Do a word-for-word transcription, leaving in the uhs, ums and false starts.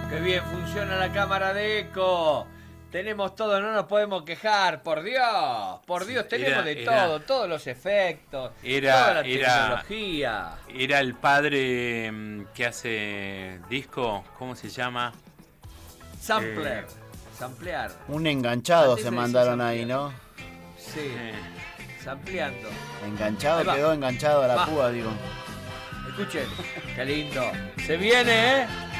Qué bien funciona la cámara de eco. Tenemos todo, no nos podemos quejar, por Dios, por Dios, tenemos Era- de era- todo, todos los efectos, Era- toda la era- tecnología. Era el padre mm, que hace disco, ¿cómo se llama? Sampler, Eh. samplear. Un enganchado Antes se le mandaron decía ahí, ¿no? Sí, Eh, sampleando. Enganchado, Ahí va. quedó enganchado a la Va. púa, digo. Escuchen, qué lindo. Se viene, ¿eh?